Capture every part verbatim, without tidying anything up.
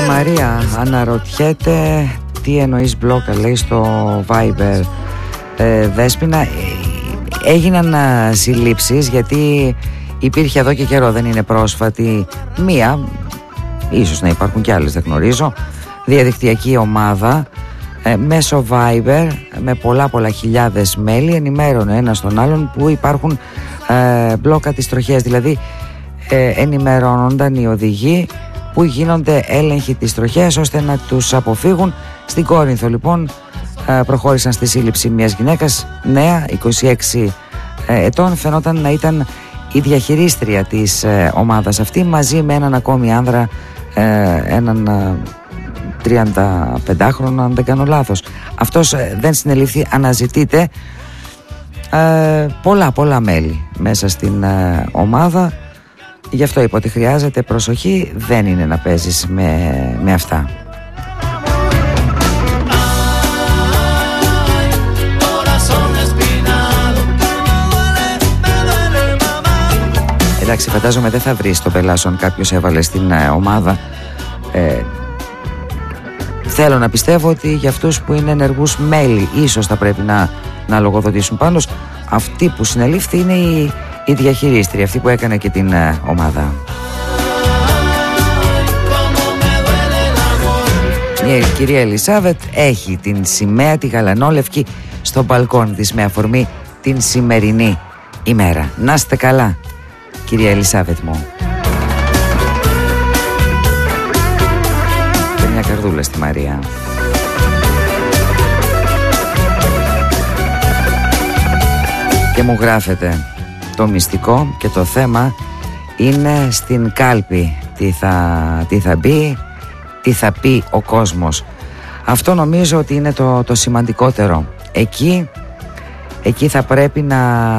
Μαρία αναρωτιέται τι εννοείς μπλόκα, λέει στο Viber. ε, Δέσποινα, έγιναν συλλήψεις γιατί υπήρχε εδώ και καιρό, δεν είναι πρόσφατη, μία, ίσως να υπάρχουν κι άλλες, δεν γνωρίζω, διαδικτυακή ομάδα ε, μέσω Viber με πολλά πολλά χιλιάδες μέλη ενημέρωνε ένας τον άλλον που υπάρχουν ε, μπλόκα της τροχέας. Δηλαδή ε, ενημερώνονταν οι οδηγοί που γίνονται έλεγχοι της τροχέας ώστε να τους αποφύγουν. Στην Κόρινθο λοιπόν ε, προχώρησαν στη σύλληψη μιας γυναίκας νέα, είκοσι έξι ε, ετών, φαινόταν να ήταν η διαχειρίστρια της ε, ομάδας αυτή, μαζί με έναν ακόμη άνδρα, ε, έναν ε, τριανταπεντάχρονο αν δεν κάνω λάθος. Αυτός ε, δεν συνελήφθη, αναζητείται. ε, πολλά πολλά μέλη μέσα στην ε, ομάδα, γι' αυτό είπα ότι χρειάζεται προσοχή, δεν είναι να παίζεις με, με αυτά. Εντάξει, φαντάζομαι δεν θα βρεις τον Πελάσον κάποιος έβαλε στην ε, ομάδα. ε, Θέλω να πιστεύω ότι για αυτούς που είναι ενεργούς μέλη ίσως θα πρέπει να, να λογοδοτήσουν. Πάντως αυτή που συνελήφθη είναι η, η διαχειρίστρια, αυτή που έκανε και την ε, ομάδα. Η κυρία Ελισάβετ έχει την σημαία τη γαλανόλευκη στο μπαλκόνι της με αφορμή την σημερινή ημέρα. Να είστε καλά, κυρία Ελισάβετ μου. Και μια καρδούλα στη Μαρία. Και μου γράφετε το μυστικό και το θέμα είναι στην κάλπη. Τι θα, τι θα μπει, τι θα πει ο κόσμος. Αυτό νομίζω ότι είναι το, το σημαντικότερο. Εκεί, εκεί θα πρέπει να,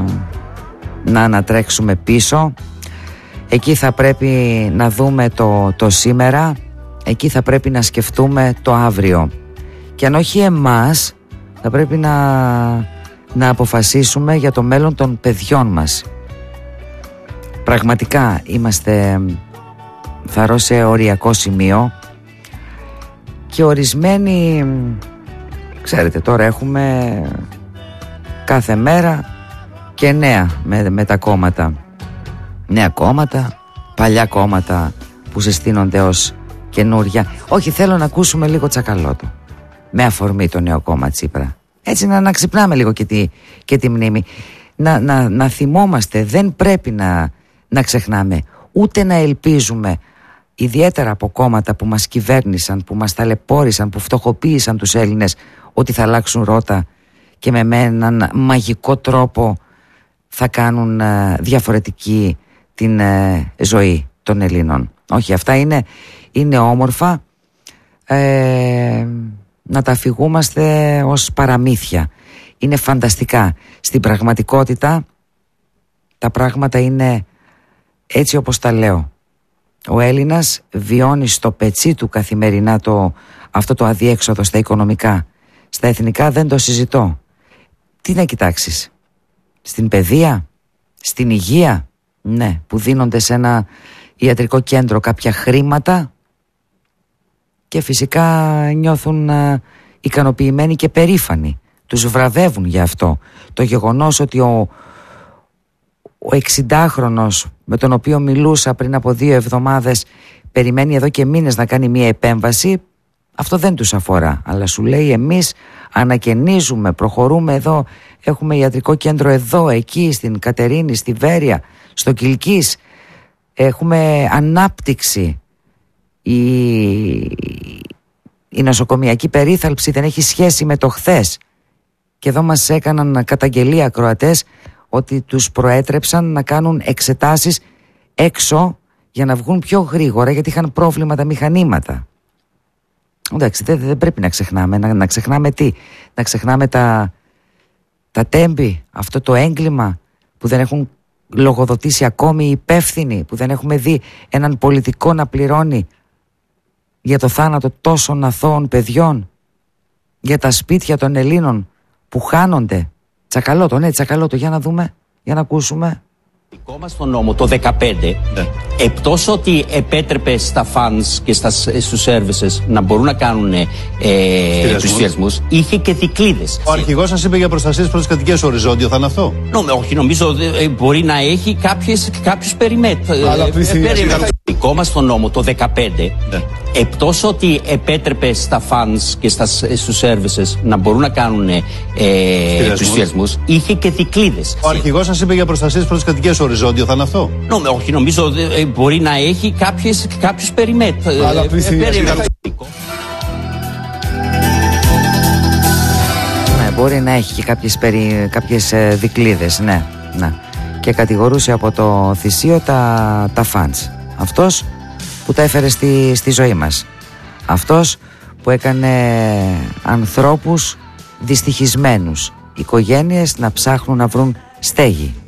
να ανατρέξουμε πίσω. Εκεί θα πρέπει να δούμε το, το σήμερα. Εκεί θα πρέπει να σκεφτούμε το αύριο. Και αν όχι εμάς, θα πρέπει να, να αποφασίσουμε για το μέλλον των παιδιών μας. Πραγματικά είμαστε, θα σε οριακό σημείο και ορισμένοι, ξέρετε, τώρα έχουμε κάθε μέρα και νέα με, με τα κόμματα. Νέα κόμματα, παλιά κόμματα που συστήνονται ως καινούρια. Όχι, θέλω να ακούσουμε λίγο Τσακαλώτο με αφορμή το νέο κόμμα Τσίπρα. Έτσι να, να ξυπνάμε λίγο και τη, και τη μνήμη. Να, να, να θυμόμαστε, δεν πρέπει να, να ξεχνάμε, ούτε να ελπίζουμε, ιδιαίτερα από κόμματα που μας κυβέρνησαν, που μας ταλαιπώρησαν, που φτωχοποίησαν τους Έλληνες, ότι θα αλλάξουν ρότα και με έναν μαγικό τρόπο θα κάνουν uh, διαφορετική την uh, ζωή των Ελλήνων. Όχι, αυτά είναι, είναι όμορφα ε, να τα αφηγούμαστε ως παραμύθια. Είναι φανταστικά. Στην πραγματικότητα τα πράγματα είναι έτσι όπως τα λέω. Ο Έλληνας βιώνει στο πετσί του καθημερινά το, αυτό το αδιέξοδο στα οικονομικά. Στα εθνικά δεν το συζητώ. Τι να κοιτάξεις? Στην παιδεία, στην υγεία, ναι, που δίνονται σε ένα ιατρικό κέντρο κάποια χρήματα και φυσικά νιώθουν α, ικανοποιημένοι και περήφανοι. Τους βραβεύουν για αυτό. Το γεγονός ότι ο, ο εξηντάχρονος με τον οποίο μιλούσα πριν από δύο εβδομάδες περιμένει εδώ και μήνες να κάνει μία επέμβαση, αυτό δεν τους αφορά. Αλλά σου λέει εμείς ανακαινίζουμε, προχωρούμε εδώ, έχουμε ιατρικό κέντρο εδώ, εκεί, στην Κατερίνη, στη Βέρεια, στο Κιλκής. Έχουμε ανάπτυξη. Η, η νοσοκομιακή περίθαλψη δεν έχει σχέση με το χθες. Και εδώ μας έκαναν καταγγελία ακροατές ότι τους προέτρεψαν να κάνουν εξετάσεις έξω για να βγουν πιο γρήγορα, γιατί είχαν πρόβλημα τα μηχανήματα. Εντάξει, δεν, δεν πρέπει να ξεχνάμε. Να, να ξεχνάμε τι? Να ξεχνάμε τα, τα τέμπη, αυτό το έγκλημα που δεν έχουν λογοδοτήσει ακόμη οι υπεύθυνοι, που δεν έχουμε δει έναν πολιτικό να πληρώνει για το θάνατο τόσων αθώων παιδιών, για τα σπίτια των Ελλήνων που χάνονται. Τσακαλώτο, ναι, Τσακαλώτο, για να δούμε, για να ακούσουμε. Δικό μας το νόμο το δεκαπέντε, ναι. Εκτός ότι επέτρεπε στα fans και στα, στους services να μπορούν να κάνουν ε, πληστηριασμούς, είχε και δικλείδες. Ο αρχηγός σας είπε για προστασία της πρώτης κατοικίας, οριζόντιο θα είναι αυτό? Νο, όχι, νομίζω ε, μπορεί να έχει κάποιες, κάποιους περιμέτρους. Ε, Δικό μας το νόμο το δεκαπέντε, ναι. Εκτός ότι επέτρεπε στα fans και στα, στους services να μπορούν να κάνουν ε, πληστηριασμούς, είχε και δικλείδες. Ο αρχηγός σας είπε για προστασία της πρώτης κατοικίας, οριζόντιο θα είναι αυτό? Νο, όχι, νομίζω ε, μπορεί να έχει κάποιες, κάποιους περιμέτρους. Ναι, μπορεί να έχει και κάποιες, περι, κάποιες ε, δικλείδες, ναι, ναι. Και κατηγορούσε από το θυσίο τα, τα fans. Αυτός που τα έφερε στη, στη ζωή μας. Αυτός που έκανε ανθρώπους δυστυχισμένους, οικογένειες να ψάχνουν να βρουν στέγη.